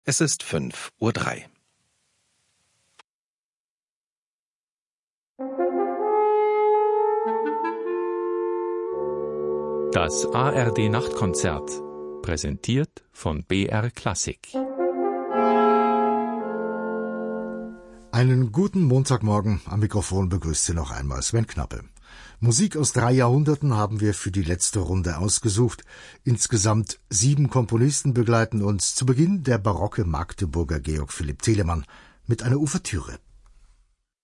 Es ist 5:03 Uhr. Das ARD-Nachtkonzert, präsentiert von BR Klassik. Einen guten Montagmorgen, am Mikrofon begrüßt Sie noch einmal Sven Knappe. Musik aus 3 Jahrhunderten haben wir für die letzte Runde ausgesucht. Insgesamt 7 Komponisten begleiten uns, zu Beginn der barocke Magdeburger Georg Philipp Telemann mit einer Ouvertüre.